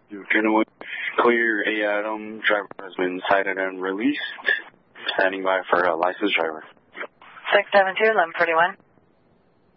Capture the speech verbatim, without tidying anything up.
Gentlemen, clear A Adam. Driver has been cited and released. Standing by for a licensed driver. six seven two, eleven forty-one.